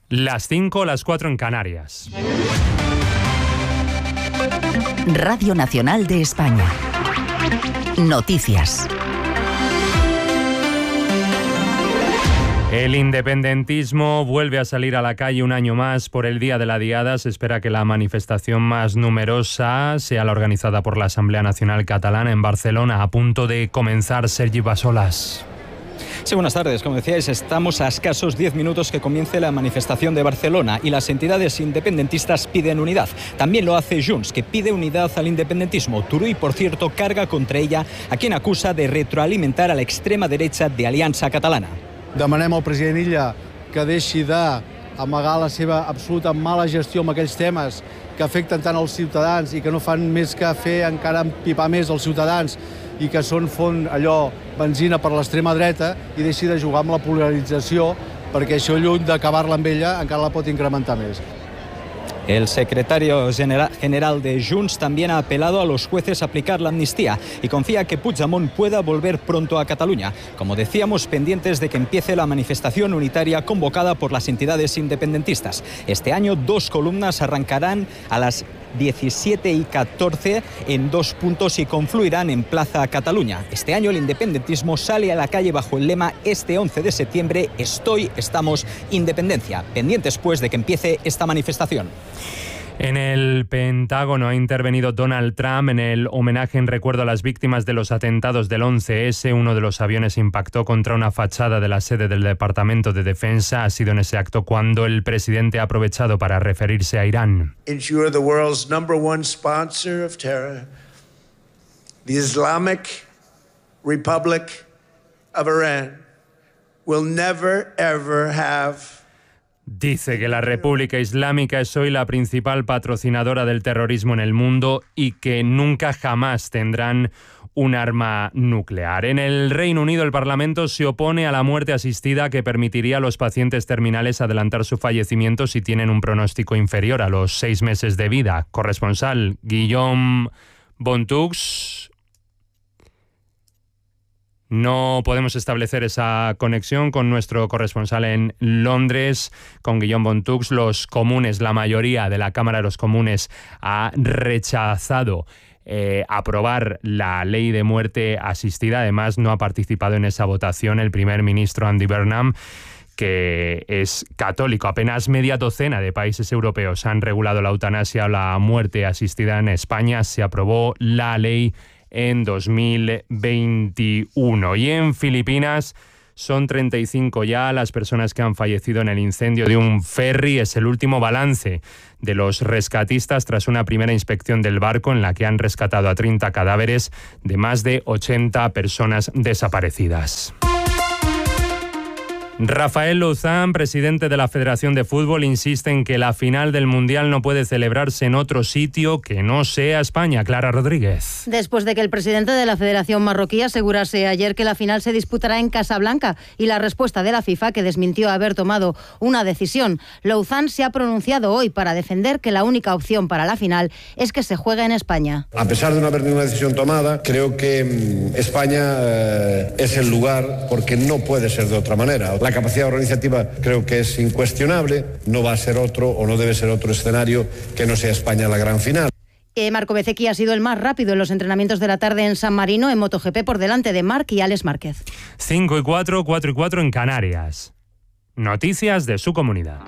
Las 5, las 4 en Canarias. Radio Nacional de España. Noticias. El independentismo vuelve a salir a la calle un año más por el Día de la Diada. Se espera que la manifestación más numerosa sea la organizada por la Asamblea Nacional Catalana en Barcelona, a punto de comenzar. Sergi Bassolas. Sí, buenas tardes. Como decíais, estamos a escasos 10 minutos que comience la manifestación de Barcelona y las entidades independentistas piden unidad. También lo hace Junts, que pide unidad al independentismo. Turull, por cierto, carga contra ella a quien acusa de retroalimentar a la extrema derecha de Aliança Catalana. Demanem al president Illa que deixi d'amagar la seva absoluta mala gestió amb aquells temes que afecten tant els ciutadans i que no fan més que fer encara empipar més els ciutadans i que són font allò benzina per l'extrema dreta, i deixi de jugar amb la polarització, perquè això, lluny d'acabar-la amb ella, encara la pot incrementar més. El secretario general de Junts también ha apelado a los jueces a aplicar la amnistía y confía que Puigdemont pueda volver pronto a Cataluña. Como decíamos, pendientes de que empiece la manifestación unitaria convocada por las entidades independentistas. Este año 2 columnas arrancarán a las 17:14 en 2 puntos y confluirán en Plaza Cataluña. Este año el independentismo sale a la calle bajo el lema "Este 11 de septiembre, estoy, estamos, independencia". Pendientes pues de que empiece esta manifestación. En el Pentágono ha intervenido Donald Trump en el homenaje en recuerdo a las víctimas de los atentados del 11S. Uno de los aviones impactó contra una fachada de la sede del Departamento de Defensa. Ha sido en ese acto cuando el presidente ha aprovechado para referirse a Irán. Ensure the world's #1 sponsor of terror, the Islamic Republic of Iran, will never ever have. Dice que la República Islámica es hoy la principal patrocinadora del terrorismo en el mundo y que nunca jamás tendrán un arma nuclear. En el Reino Unido, el Parlamento se opone a la muerte asistida que permitiría a los pacientes terminales adelantar su fallecimiento si tienen un pronóstico inferior a los 6 meses de vida. Corresponsal Guillaume Bontux. No podemos establecer esa conexión con nuestro corresponsal en Londres, con Guillaume Bontux. Los comunes, la mayoría de la Cámara de los Comunes ha rechazado aprobar la ley de muerte asistida. Además, no ha participado en esa votación el primer ministro Andy Burnham, que es católico. Apenas media docena de países europeos han regulado la eutanasia o la muerte asistida. En España se aprobó la ley en 2021. Y en Filipinas son 35 ya las personas que han fallecido en el incendio de un ferry. Es el último balance de los rescatistas tras una primera inspección del barco en la que han rescatado a 30 cadáveres de más de 80 personas desaparecidas. Rafael Luzán, presidente de la Federación de Fútbol, insiste en que la final del Mundial no puede celebrarse en otro sitio que no sea España. Clara Rodríguez. Después de que el presidente de la Federación Marroquí asegurase ayer que la final se disputará en Casablanca y la respuesta de la FIFA, que desmintió haber tomado una decisión, Luzán se ha pronunciado hoy para defender que la única opción para la final es que se juegue en España. A pesar de no haber ninguna decisión tomada, creo que España es el lugar porque no puede ser de otra manera. La capacidad organizativa creo que es incuestionable, no va a ser otro o no debe ser otro escenario que no sea España la gran final. Marco Bezzecchi ha sido el más rápido en los entrenamientos de la tarde en San Marino en MotoGP por delante de Marc y Alex Márquez. 5 y 4, 4 y 4 en Canarias. Noticias de su comunidad.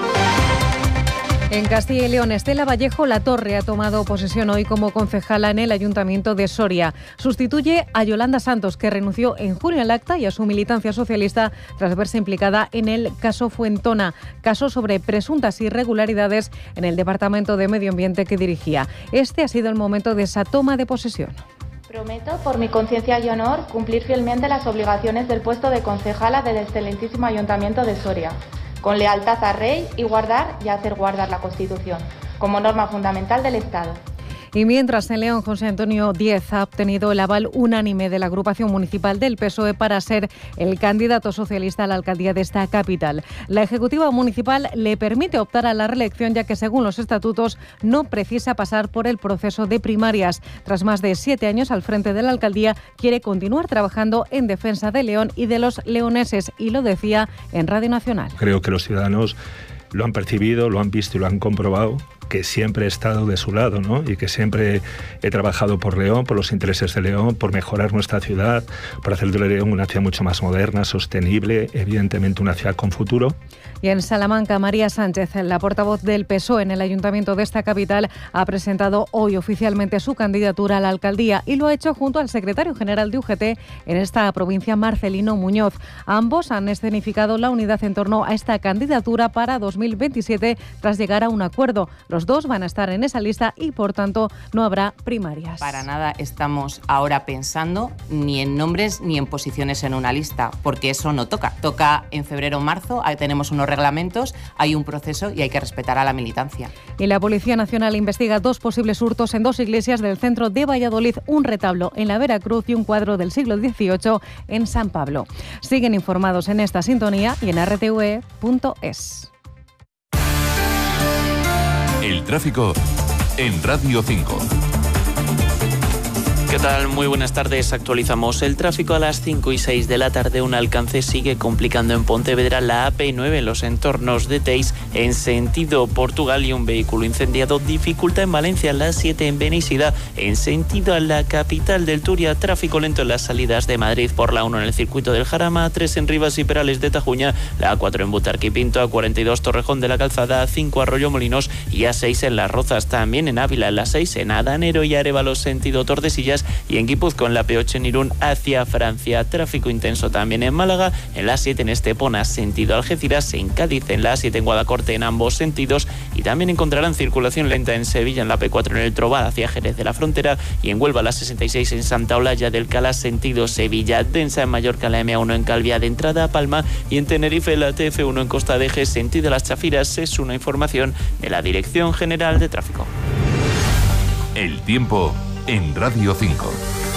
En Castilla y León, Estela Vallejo Latorre ha tomado posesión hoy como concejala en el Ayuntamiento de Soria. Sustituye a Yolanda Santos, que renunció en junio al acta y a su militancia socialista tras verse implicada en el caso Fuentona, caso sobre presuntas irregularidades en el Departamento de Medio Ambiente que dirigía. Este ha sido el momento de esa toma de posesión. Prometo, por mi conciencia y honor, cumplir fielmente las obligaciones del puesto de concejala del excelentísimo Ayuntamiento de Soria, con lealtad al Rey y guardar y hacer guardar la Constitución, como norma fundamental del Estado. Y mientras en León, José Antonio Díez ha obtenido el aval unánime de la agrupación municipal del PSOE para ser el candidato socialista a la alcaldía de esta capital. La ejecutiva municipal le permite optar a la reelección, ya que según los estatutos no precisa pasar por el proceso de primarias. Tras más de 7 años al frente de la alcaldía, quiere continuar trabajando en defensa de León y de los leoneses, y lo decía en Radio Nacional. Creo que los ciudadanos lo han percibido, lo han visto y lo han comprobado, que siempre he estado de su lado, ¿no? Y que siempre he trabajado por León, por los intereses de León, por mejorar nuestra ciudad, por hacer de León una ciudad mucho más moderna, sostenible, evidentemente una ciudad con futuro. Y en Salamanca, María Sánchez, la portavoz del PSOE en el ayuntamiento de esta capital, ha presentado hoy oficialmente su candidatura a la alcaldía y lo ha hecho junto al secretario general de UGT en esta provincia, Marcelino Muñoz. Ambos han escenificado la unidad en torno a esta candidatura para 2027 tras llegar a un acuerdo. Los dos van a estar en esa lista y, por tanto, no habrá primarias. Para nada estamos ahora pensando ni en nombres ni en posiciones en una lista, porque eso no toca. Toca en febrero o marzo, ahí tenemos unos reglamentos, hay un proceso y hay que respetar a la militancia. Y la Policía Nacional investiga 2 posibles hurtos en 2 iglesias del centro de Valladolid, un retablo en la Veracruz y un cuadro del siglo XVIII en San Pablo. Siguen informados en esta sintonía y en rtve.es. El tráfico en Radio 5. ¿Qué tal? Muy buenas tardes. Actualizamos el tráfico a las 5 y 6 de la tarde. Un alcance sigue complicando en Pontevedra la AP9 en los entornos de Teis en sentido Portugal y un vehículo incendiado dificulta en Valencia la 7 en Beneixida en sentido a la capital del Turia. Tráfico lento en las salidas de Madrid por la 1 en el circuito del Jarama, 3 en Rivas y Perales de Tajuña, la A4 en Butarque y Pinto, A42 Torrejón de la Calzada, A5 Arroyo Molinos y A6 en Las Rozas. También en Ávila, la 6 en Adanero y Arévalo sentido Tordesillas y en Guipúzcoa en la P8 en Irún hacia Francia. Tráfico intenso también en Málaga, en la 7 en Estepona sentido Algeciras, en Cádiz en la 7 en Guadacorte en ambos sentidos y también encontrarán circulación lenta en Sevilla en la P4 en el Trobal hacia Jerez de la Frontera y en Huelva la 66 en Santa Olalla del Cala sentido Sevilla. Densa en Mallorca la M1 en Calviá de entrada a Palma y en Tenerife la TF1 en Costa de Eje sentido Las Chafiras. Es una información de la Dirección General de Tráfico. El tiempo en Radio 5.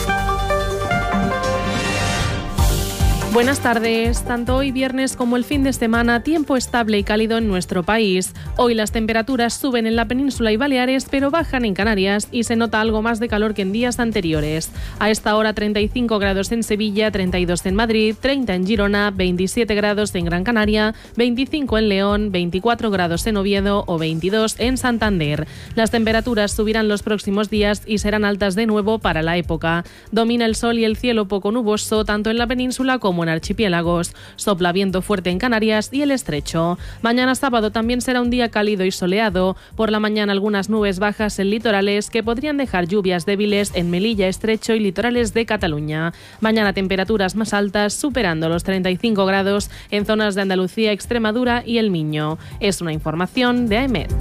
Buenas tardes. Tanto hoy viernes como el fin de semana, tiempo estable y cálido en nuestro país. Hoy las temperaturas suben en la península y Baleares, pero bajan en Canarias y se nota algo más de calor que en días anteriores. A esta hora 35 grados en Sevilla, 32 en Madrid, 30 en Girona, 27 grados en Gran Canaria, 25 en León, 24 grados en Oviedo o 22 en Santander. Las temperaturas subirán los próximos días y serán altas de nuevo para la época. Domina el sol y el cielo poco nuboso tanto en la península como en archipiélagos. Sopla viento fuerte en Canarias y el Estrecho. Mañana sábado también será un día cálido y soleado. Por la mañana algunas nubes bajas en litorales que podrían dejar lluvias débiles en Melilla, Estrecho y litorales de Cataluña. Mañana temperaturas más altas superando los 35 grados en zonas de Andalucía, Extremadura y El Miño. Es una información de AEMET.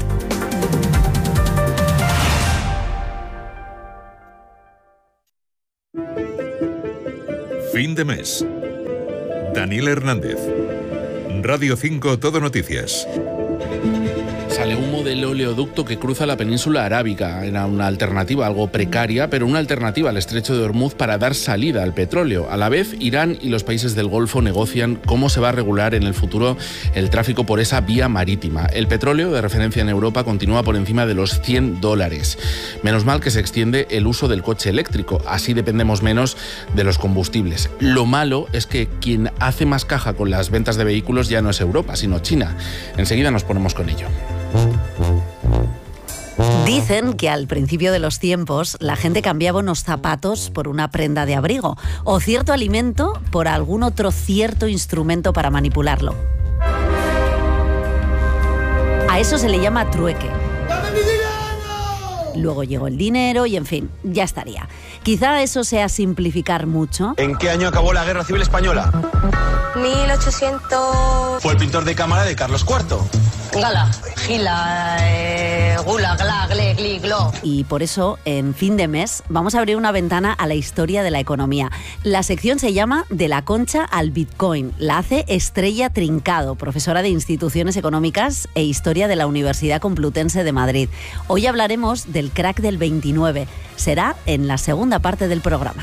Fin de mes. Daniel Hernández. Radio 5 Todo Noticias. Sale humo del oleoducto que cruza la península arábiga. Era una alternativa algo precaria, pero una alternativa al estrecho de Hormuz para dar salida al petróleo. A la vez, Irán y los países del Golfo negocian cómo se va a regular en el futuro el tráfico por esa vía marítima. El petróleo de referencia en Europa continúa por encima de los $100. Menos mal que se extiende el uso del coche eléctrico, así dependemos menos de los combustibles. Lo malo es que quien hace más caja con las ventas de vehículos ya no es Europa, sino China. Enseguida nos ponemos con ello. Dicen que al principio de los tiempos la gente cambiaba unos zapatos por una prenda de abrigo o cierto alimento por algún otro cierto instrumento para manipularlo. A eso se le llama trueque. Luego llegó el dinero y, en fin, ya estaría. Quizá eso sea simplificar mucho. ¿En qué año acabó la Guerra Civil Española? 1800... Fue el pintor de cámara de Carlos IV. Gala, Gila, Gula, Gla, Gle, Gli, Glo. Y por eso, en fin de mes, vamos a abrir una ventana a la historia de la economía. La sección se llama De la Concha al Bitcoin. La hace Estrella Trincado, profesora de Instituciones Económicas e Historia de la Universidad Complutense de Madrid. Hoy hablaremos del crack del 29. Será en la segunda parte del programa.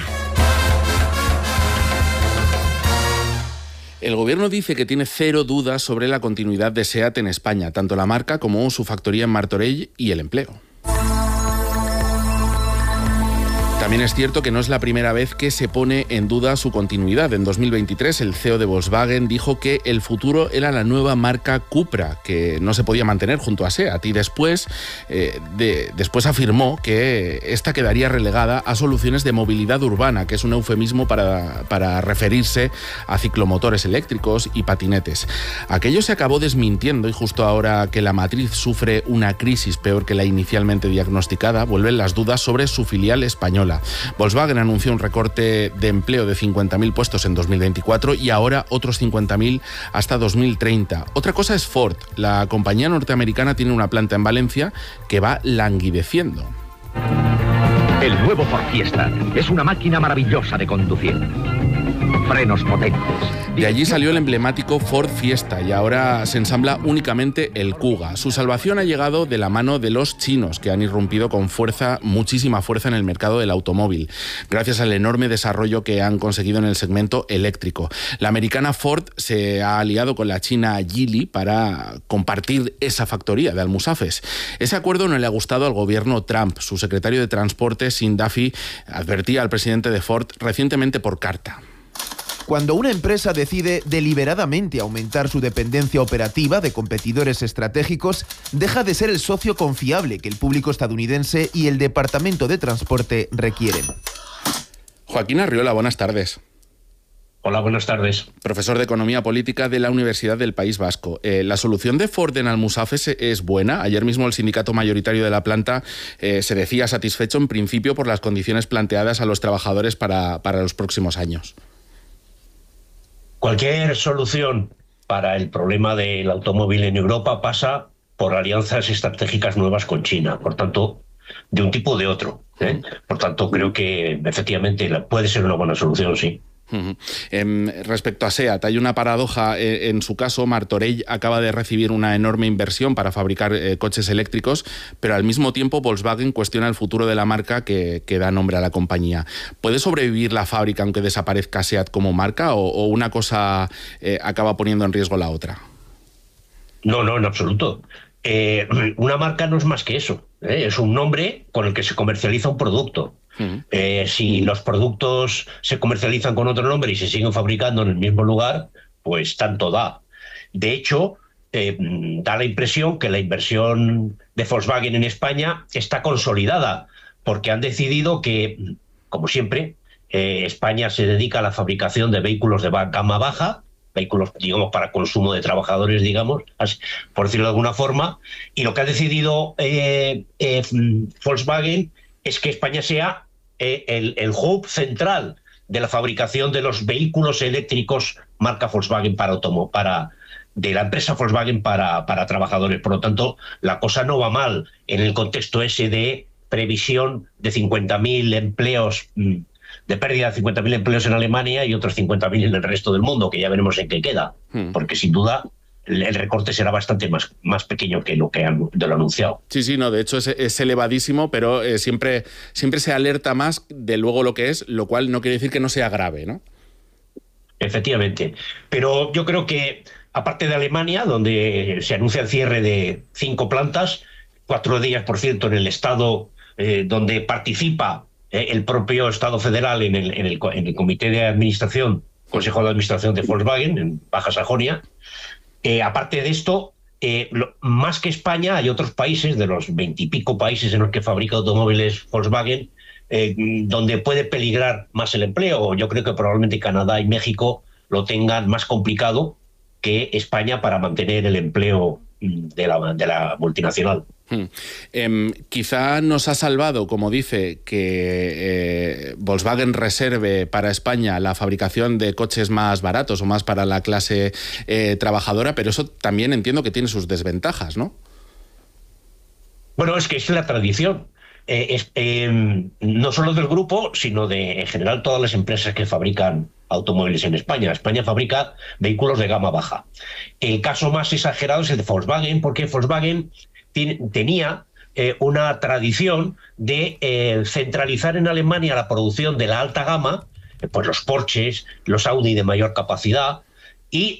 El gobierno dice que tiene cero dudas sobre la continuidad de SEAT en España, tanto la marca como su factoría en Martorell y el empleo. También es cierto que no es la primera vez que se pone en duda su continuidad. En 2023 el CEO de Volkswagen dijo que el futuro era la nueva marca Cupra, que no se podía mantener junto a SEAT, y después afirmó que esta quedaría relegada a soluciones de movilidad urbana, que es un eufemismo para referirse a ciclomotores eléctricos y patinetes. Aquello se acabó desmintiendo, y justo ahora que la matriz sufre una crisis peor que la inicialmente diagnosticada, vuelven las dudas sobre su filial española. Volkswagen anunció un recorte de empleo de 50.000 puestos en 2024 y ahora otros 50.000 hasta 2030. Otra cosa es Ford. La compañía norteamericana tiene una planta en Valencia que va languideciendo. El nuevo Ford Fiesta es una máquina maravillosa de conducir. Frenos potentes. De allí salió el emblemático Ford Fiesta y ahora se ensambla únicamente el Kuga. Su salvación ha llegado de la mano de los chinos, que han irrumpido con fuerza, muchísima fuerza, en el mercado del automóvil, gracias al enorme desarrollo que han conseguido en el segmento eléctrico. La americana Ford se ha aliado con la china Geely para compartir esa factoría de Almusafes. Ese acuerdo no le ha gustado al gobierno Trump. Su secretario de Transporte, Sean Duffy, advertía al presidente de Ford recientemente por carta. Cuando una empresa decide deliberadamente aumentar su dependencia operativa de competidores estratégicos, deja de ser el socio confiable que el público estadounidense y el Departamento de Transporte requieren. Joaquín Arriola, buenas tardes. Hola, buenas tardes. Profesor de Economía Política de la Universidad del País Vasco. ¿La solución de Ford en Almusafes es buena? Ayer mismo el sindicato mayoritario de la planta se decía satisfecho en principio por las condiciones planteadas a los trabajadores para los próximos años. Cualquier solución para el problema del automóvil en Europa pasa por alianzas estratégicas nuevas con China, por tanto, de un tipo o de otro. Por tanto, creo que efectivamente puede ser una buena solución, sí. Respecto a SEAT, hay una paradoja en su caso. Martorell acaba de recibir una enorme inversión para fabricar coches eléctricos, pero al mismo tiempo Volkswagen cuestiona el futuro de la marca que da nombre a la compañía. ¿Puede sobrevivir la fábrica aunque desaparezca SEAT como marca, o una cosa acaba poniendo en riesgo la otra? No, en absoluto. Una marca no es más que eso. Es un nombre con el que se comercializa un producto. Si los productos se comercializan con otro nombre y se siguen fabricando en el mismo lugar, pues tanto da. De hecho, da la impresión que la inversión de Volkswagen en España está consolidada, porque han decidido que, como siempre, España se dedica a la fabricación de vehículos de gama baja, vehículos, digamos, para consumo de trabajadores, digamos, así, por decirlo de alguna forma, y lo que ha decidido Volkswagen es que España sea el hub central de la fabricación de los vehículos eléctricos marca Volkswagen de la empresa Volkswagen para trabajadores. Por lo tanto, la cosa no va mal en el contexto ese de previsión de 50.000 empleos, de pérdida de 50.000 empleos en Alemania y otros 50.000 en el resto del mundo, que ya veremos en qué queda, porque sin duda el recorte será bastante más pequeño que lo anunciado. Sí, no, de hecho es elevadísimo, pero siempre se alerta más de luego lo que es, lo cual no quiere decir que no sea grave, ¿no? Efectivamente. Pero yo creo que, aparte de Alemania, donde se anuncia el cierre de 5 plantas, 4 de ellas, por cierto, en el estado donde participa el propio Estado federal en el comité de administración, Consejo de Administración de Volkswagen, en Baja Sajonia. Aparte de esto, más que España, hay otros países, de los 20 y pico países en los que fabrica automóviles Volkswagen, donde puede peligrar más el empleo. Yo creo que probablemente Canadá y México lo tengan más complicado que España para mantener el empleo de la multinacional. Quizá nos ha salvado, como dice, que Volkswagen reserve para España la fabricación de coches más baratos o más para la clase trabajadora, pero eso también entiendo que tiene sus desventajas, ¿no? Bueno, es que es la tradición. No solo del grupo, sino de, en general, todas las empresas que fabrican automóviles en España. España fabrica vehículos de gama baja. El caso más exagerado es el de Volkswagen, porque Volkswagen tenía una tradición de centralizar en Alemania la producción de la alta gama, pues los Porsches, los Audi de mayor capacidad, y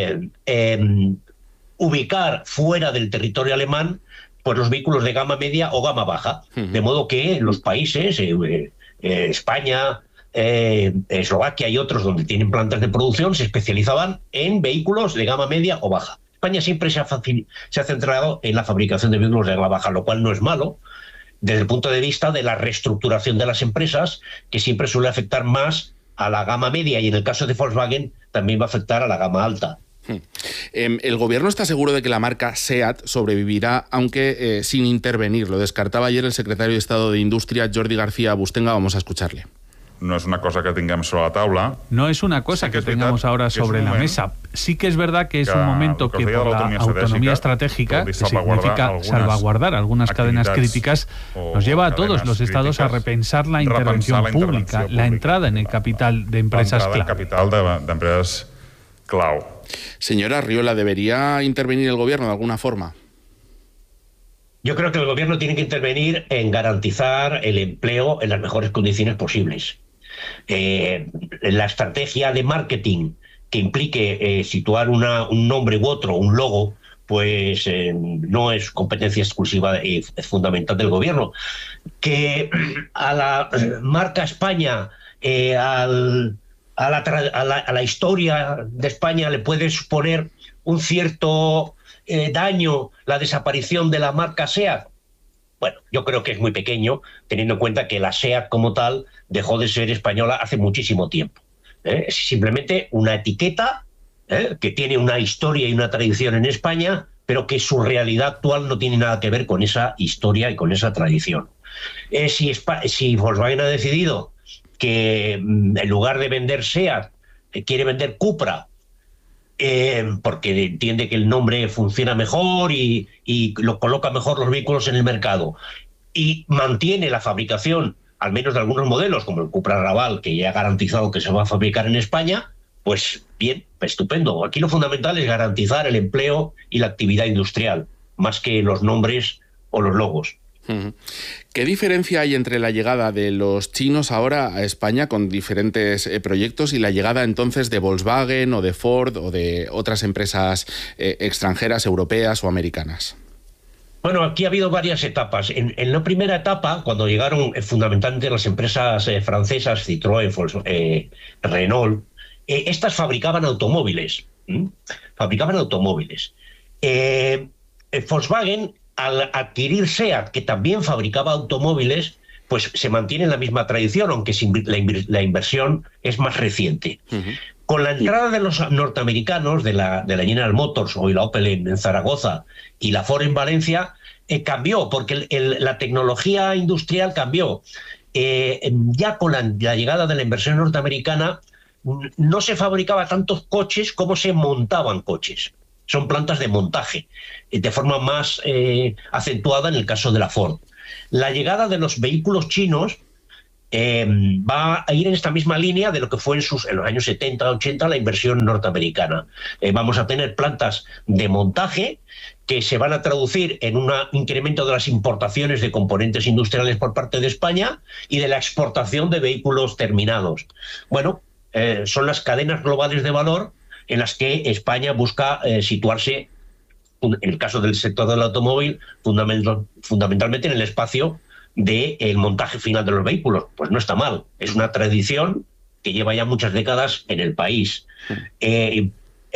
ubicar fuera del territorio alemán pues los vehículos de gama media o gama baja, de modo que los países, España, Eslovaquia y otros donde tienen plantas de producción, se especializaban en vehículos de gama media o baja. España siempre se ha centrado en la fabricación de vehículos de gama baja, lo cual no es malo desde el punto de vista de la reestructuración de las empresas, que siempre suele afectar más a la gama media, y en el caso de Volkswagen también va a afectar a la gama alta. ¿El gobierno está seguro de que la marca SEAT sobrevivirá, aunque sin intervenir? Lo descartaba ayer el secretario de Estado de Industria, Jordi García Bustenga. Vamos a escucharle. No es una cosa que tengamos sobre la tabla. No es una cosa que tengamos ahora sobre la mesa. Sí que es verdad que es un momento que por la autonomía estratégica, que significa salvaguardar algunas cadenas críticas, nos lleva a todos los estados a repensar la intervención pública, la entrada en el capital de empresas clave. Señora Arriola, ¿debería intervenir el gobierno de alguna forma? Yo creo que el gobierno tiene que intervenir en garantizar el empleo en las mejores condiciones posibles. La estrategia de marketing que implique situar un nombre u otro, un logo, pues no es competencia exclusiva y fundamental del gobierno. Que a la marca España, a la historia de España le puede suponer un cierto daño la desaparición de la marca SEAT. Bueno, yo creo que es muy pequeño, teniendo en cuenta que la SEAT como tal dejó de ser española hace muchísimo tiempo. Es simplemente una etiqueta que tiene una historia y una tradición en España, pero que su realidad actual no tiene nada que ver con esa historia y con esa tradición. Si Volkswagen ha decidido que en lugar de vender SEAT quiere vender Cupra, porque entiende que el nombre funciona mejor y lo coloca mejor los vehículos en el mercado, y mantiene la fabricación, al menos de algunos modelos, como el Cupra Raval, que ya ha garantizado que se va a fabricar en España, pues bien, estupendo. Aquí lo fundamental es garantizar el empleo y la actividad industrial, más que los nombres o los logos. ¿Qué diferencia hay entre la llegada de los chinos ahora a España con diferentes proyectos y la llegada entonces de Volkswagen o de Ford o de otras empresas extranjeras, europeas o americanas? Bueno, aquí ha habido varias etapas. En la primera etapa, cuando llegaron fundamentalmente las empresas francesas, Citroën, Renault, estas fabricaban automóviles. Volkswagen, al adquirir SEAT, que también fabricaba automóviles, pues se mantiene en la misma tradición, aunque la inversión es más reciente. Con la entrada de los norteamericanos, de la General Motors o la Opel en Zaragoza y la Ford en Valencia, cambió, porque la tecnología industrial cambió. Ya con la llegada de la inversión norteamericana, no se fabricaba tantos coches como se montaban coches. Son plantas de montaje, de forma más acentuada en el caso de la Ford. La llegada de los vehículos chinos va a ir en esta misma línea de lo que fue en los años 70-80 la inversión norteamericana. Vamos a tener plantas de montaje que se van a traducir en un incremento de las importaciones de componentes industriales por parte de España y de la exportación de vehículos terminados. Bueno, son las cadenas globales de valor en las que España busca situarse, en el caso del sector del automóvil, fundamentalmente en el espacio del montaje final de los vehículos. Pues no está mal, es una tradición que lleva ya muchas décadas en el país. El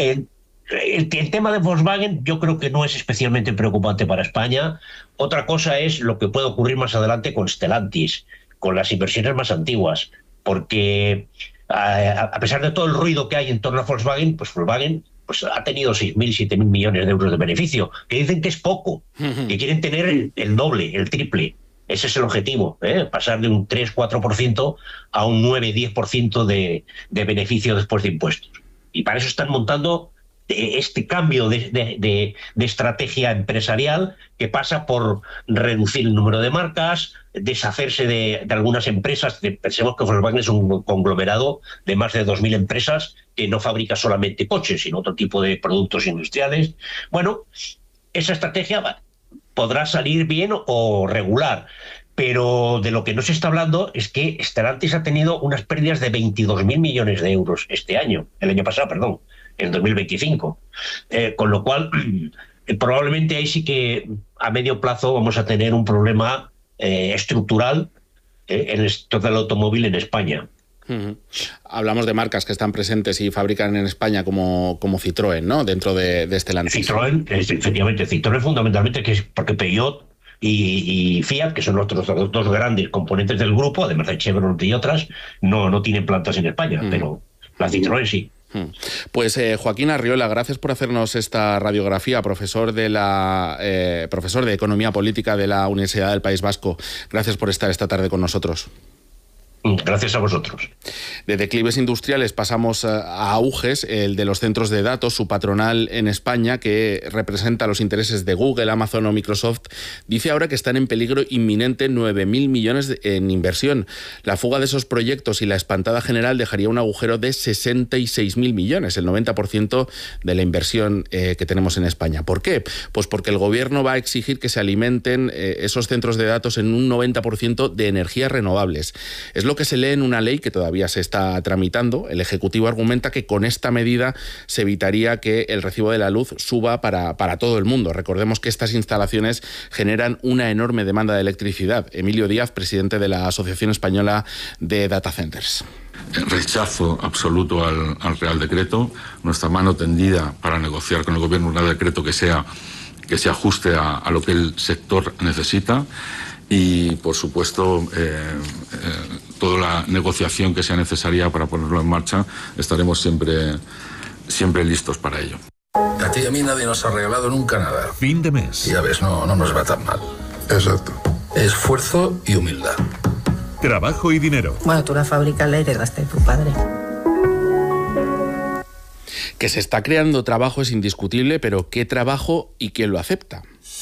tema de Volkswagen yo creo que no es especialmente preocupante para España. Otra cosa es lo que puede ocurrir más adelante con Stellantis, con las inversiones más antiguas, porque a pesar de todo el ruido que hay en torno a Volkswagen, pues Volkswagen ha tenido 6.000, 7.000 millones de euros de beneficio, que dicen que es poco, que quieren tener el doble, el triple. Ese es el objetivo, pasar de un 3-4% a un 9-10% de beneficio después de impuestos. Y para eso están montando este cambio de estrategia empresarial, que pasa por reducir el número de marcas, deshacerse de algunas empresas. Pensemos que Volkswagen es un conglomerado de más de 2.000 empresas que no fabrica solamente coches, sino otro tipo de productos industriales. Bueno, esa estrategia podrá salir bien o regular, pero de lo que no se está hablando es que Stellantis ha tenido unas pérdidas de 22.000 millones de euros el año pasado, perdón, en 2025. Con lo cual, probablemente ahí sí que a medio plazo vamos a tener un problema estructural en el sector del automóvil en España. Hablamos de marcas que están presentes y fabrican en España como Citroën, ¿no? Dentro de Stellantis. Citroën, efectivamente, Citroën fundamentalmente, que es porque Peugeot y Fiat, que son los dos grandes componentes del grupo, además de Chevrolet y otras, no tienen plantas en España, pero la Citroën sí. Pues Joaquín Arriola, gracias por hacernos esta radiografía, profesor de Economía Política de la Universidad del País Vasco. Gracias por estar esta tarde con nosotros. Gracias a vosotros. De declives industriales pasamos a auges, el de los centros de datos, su patronal en España, que representa los intereses de Google, Amazon o Microsoft, dice ahora que están en peligro inminente 9.000 millones en inversión. La fuga de esos proyectos y la espantada general dejaría un agujero de 66.000 millones, el 90% de la inversión que tenemos en España. ¿Por qué? Pues porque el gobierno va a exigir que se alimenten esos centros de datos en un 90% de energías renovables. Es lo que se lee en una ley que todavía se está tramitando. El Ejecutivo argumenta que con esta medida se evitaría que el recibo de la luz suba para todo el mundo. Recordemos que estas instalaciones generan una enorme demanda de electricidad. Emilio Díaz, presidente de la Asociación Española de Data Centers. Rechazo absoluto al Real Decreto. Nuestra mano tendida para negociar con el Gobierno un Real Decreto que se ajuste a lo que el sector necesita. Y, por supuesto, toda la negociación que sea necesaria para ponerlo en marcha, estaremos siempre listos para ello. A ti y a mí nadie nos ha regalado nunca nada. Fin de mes. Ya ves, no nos va tan mal. Exacto. Esfuerzo y humildad. Trabajo y dinero. Bueno, tú la fábrica la heredaste de tu padre. Que se está creando trabajo es indiscutible, pero ¿qué trabajo y quién lo acepta?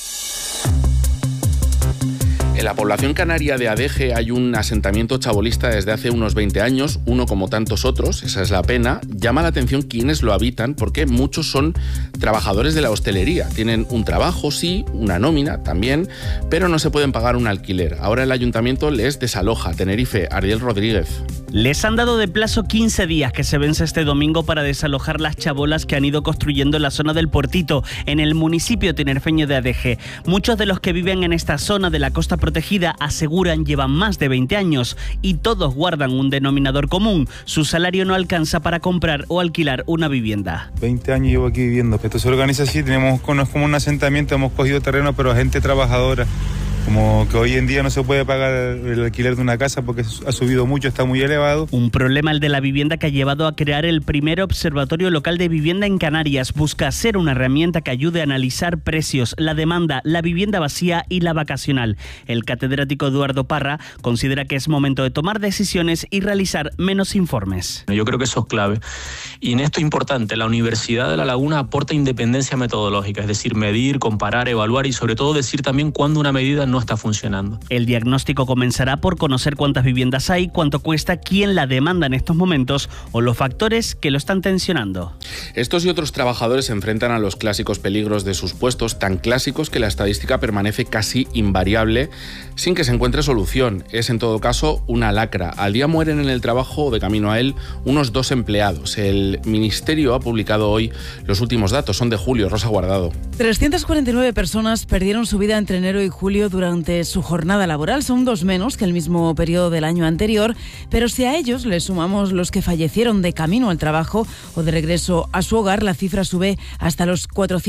En la población canaria de Adeje hay un asentamiento chabolista desde hace unos 20 años, uno como tantos otros, esa es la pena. Llama la atención quienes lo habitan porque muchos son trabajadores de la hostelería. Tienen un trabajo, sí, una nómina también, pero no se pueden pagar un alquiler. Ahora el ayuntamiento les desaloja. Tenerife, Ariel Rodríguez. Les han dado de plazo 15 días que se vence este domingo para desalojar las chabolas que han ido construyendo en la zona del Puertito, en el municipio tinerfeño de Adeje. Muchos de los que viven en esta zona de la costa protegida aseguran llevan más de 20 años y todos guardan un denominador común. Su salario no alcanza para comprar o alquilar una vivienda. 20 años llevo aquí viviendo. Esto se organiza así, no es como un asentamiento, hemos cogido terreno, pero gente trabajadora. Como que hoy en día no se puede pagar el alquiler de una casa porque ha subido mucho, está muy elevado. Un problema el de la vivienda que ha llevado a crear el primer observatorio local de vivienda en Canarias. Busca ser una herramienta que ayude a analizar precios, la demanda, la vivienda vacía y la vacacional. El catedrático Eduardo Parra considera que es momento de tomar decisiones y realizar menos informes. Yo creo que eso es clave. Y en esto es importante, la Universidad de La Laguna aporta independencia metodológica, es decir, medir, comparar, evaluar y sobre todo decir también cuándo una medida no está funcionando. El diagnóstico comenzará por conocer cuántas viviendas hay, cuánto cuesta, quién la demanda en estos momentos o los factores que lo están tensionando. Estos y otros trabajadores se enfrentan a los clásicos peligros de sus puestos, tan clásicos que la estadística permanece casi invariable sin que se encuentre solución. Es en todo caso una lacra. Al día mueren en el trabajo o de camino a él unos 2 empleados. El Ministerio ha publicado hoy los últimos datos, son de julio. Rosa Guardado. 349 personas perdieron su vida entre enero y julio durante su jornada laboral. Son 2 menos que el mismo periodo del año anterior, pero si a ellos les sumamos los que fallecieron de camino al trabajo o de regreso a su hogar, la cifra sube hasta los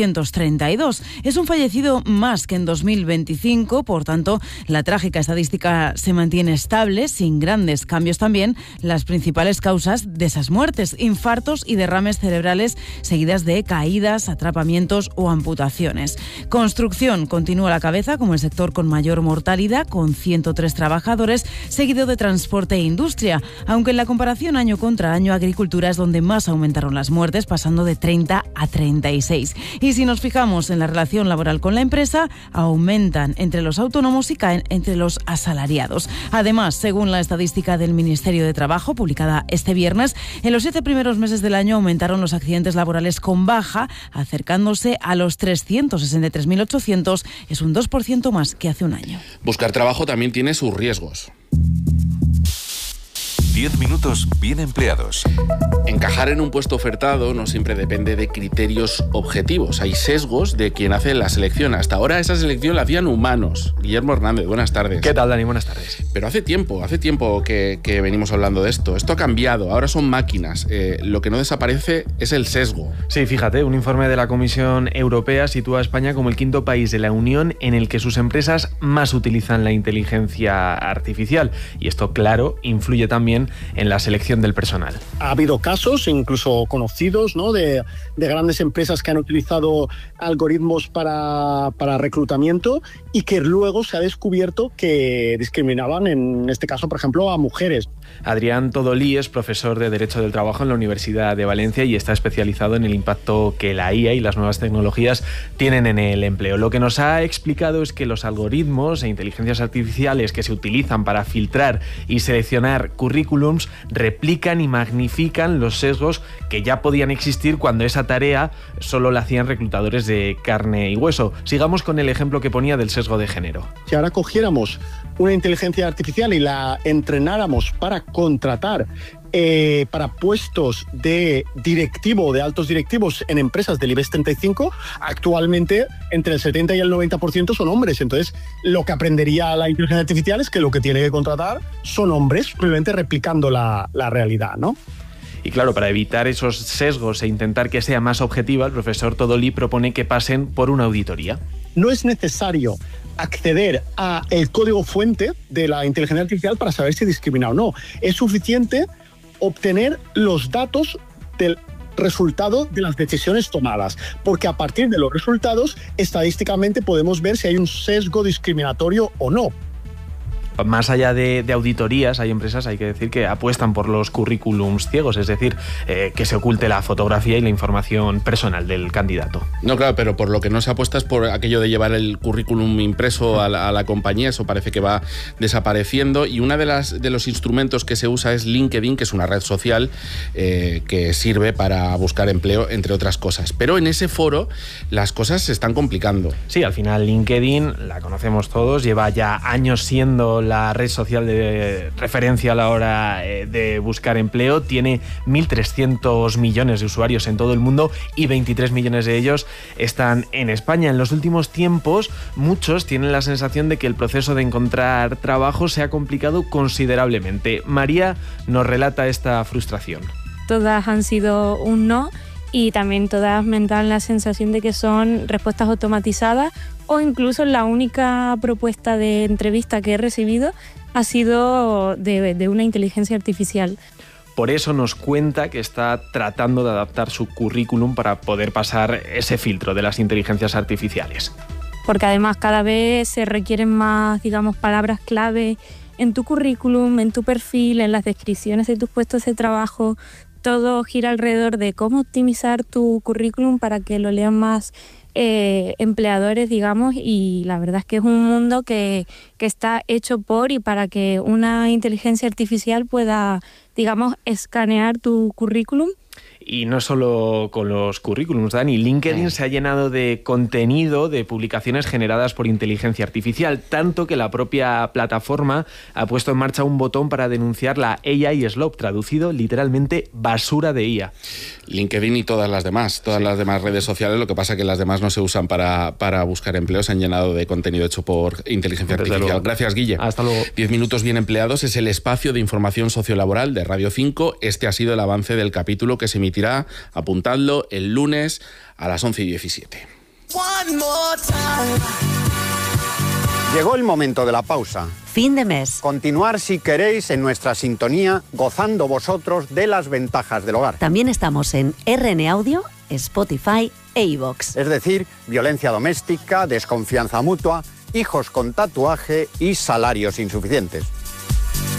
432. Es un fallecido más que en 2025, por tanto, la trágica estadística se mantiene estable, sin grandes cambios también las principales causas de esas muertes: infartos y derrames cerebrales seguidas de caídas, atrapamientos o amputaciones. Construcción continúa a la cabeza como el sector con mayor mortalidad, con 103 trabajadores, seguido de transporte e industria, aunque en la comparación año contra año, agricultura es donde más aumentaron las muertes, pasando de 30 a 36. Y si nos fijamos en la relación laboral con la empresa, aumentan entre los autónomos y caen entre los asalariados. Además, según la estadística del Ministerio de Trabajo, publicada este viernes, en los 7 primeros meses del año aumentaron los accidentes laborales con baja, acercándose a los 363.800, es un 2% más que hace un año. Buscar trabajo también tiene sus riesgos. 10 minutos bien empleados. Encajar en un puesto ofertado no siempre depende de criterios objetivos. Hay sesgos de quien hace la selección. Hasta ahora esa selección la hacían humanos. Guillermo Hernández, buenas tardes. ¿Qué tal, Dani? Buenas tardes. Pero hace tiempo que venimos hablando de esto. Esto ha cambiado, ahora son máquinas. Lo que no desaparece es el sesgo. Sí, fíjate, un informe de la Comisión Europea sitúa a España como el 5º país de la Unión en el que sus empresas más utilizan la inteligencia artificial. Y esto, claro, influye también en la selección del personal. Ha habido casos, incluso conocidos, ¿no?, de grandes empresas que han utilizado algoritmos para reclutamiento y que luego se ha descubierto que discriminaban, en este caso, por ejemplo, a mujeres. Adrián Todolí es profesor de Derecho del Trabajo en la Universidad de Valencia y está especializado en el impacto que la IA y las nuevas tecnologías tienen en el empleo. Lo que nos ha explicado es que los algoritmos e inteligencias artificiales que se utilizan para filtrar y seleccionar currículums replican y magnifican los sesgos que ya podían existir cuando esa tarea solo la hacían reclutadores de carne y hueso. Sigamos con el ejemplo que ponía del sesgo de género. Si ahora cogiéramos una inteligencia artificial y la entrenáramos para contratar para puestos de directivo, de altos directivos en empresas del IBEX 35, actualmente entre el 70 y el 90% son hombres. Entonces, lo que aprendería la inteligencia artificial es que lo que tiene que contratar son hombres, simplemente replicando la realidad, ¿no? Y claro, para evitar esos sesgos e intentar que sea más objetiva, el profesor Todolí propone que pasen por una auditoría. No es necesario acceder a el código fuente de la inteligencia artificial para saber si discrimina o no. Es suficiente obtener los datos del resultado de las decisiones tomadas, porque a partir de los resultados, estadísticamente podemos ver si hay un sesgo discriminatorio o no. Más allá de auditorías, hay empresas, hay que decir, que apuestan por los currículums ciegos, es decir, que se oculte la fotografía y la información personal del candidato. No, claro, pero por lo que no se apuesta es por aquello de llevar el currículum impreso a la compañía. Eso parece que va desapareciendo, y uno de los instrumentos que se usa es LinkedIn, que es una red social que sirve para buscar empleo, entre otras cosas. Pero en ese foro las cosas se están complicando. Sí, al final LinkedIn, la conocemos todos, lleva ya años siendo la red social de referencia a la hora de buscar empleo. Tiene 1.300 millones de usuarios en todo el mundo y 23 millones de ellos están en España. En los últimos tiempos, muchos tienen la sensación de que el proceso de encontrar trabajo se ha complicado considerablemente. María nos relata esta frustración. Todas han sido un no, y también todas me dan la sensación de que son respuestas automatizadas, o incluso la única propuesta de entrevista que he recibido ha sido de una inteligencia artificial. Por eso nos cuenta que está tratando de adaptar su currículum para poder pasar ese filtro de las inteligencias artificiales. Porque además cada vez se requieren más, digamos, palabras clave en tu currículum, en tu perfil, en las descripciones de tus puestos de trabajo. Todo gira alrededor de cómo optimizar tu currículum para que lo lean más empleadores, digamos, y la verdad es que es un mundo que está hecho por y para que una inteligencia artificial pueda, digamos, escanear tu currículum. Y no solo con los currículums, Dani. LinkedIn se ha llenado de contenido, de publicaciones generadas por inteligencia artificial, tanto que la propia plataforma ha puesto en marcha un botón para denunciar la AI Slop, traducido literalmente basura de IA. LinkedIn y todas las demás redes sociales, lo que pasa es que las demás no se usan para buscar empleo, se han llenado de contenido hecho por inteligencia artificial. Gracias, Guille. Hasta luego. 10 minutos bien empleados es el espacio de información sociolaboral de Radio 5. Este ha sido el avance del capítulo que se emitirá, apuntadlo, el lunes a las 11:17. Llegó el momento de la pausa. Fin de mes. Continuar, si queréis, en nuestra sintonía, gozando vosotros de las ventajas del hogar. También estamos en RN Audio, Spotify e iVoox. Es decir, violencia doméstica, desconfianza mutua, hijos con tatuaje y salarios insuficientes.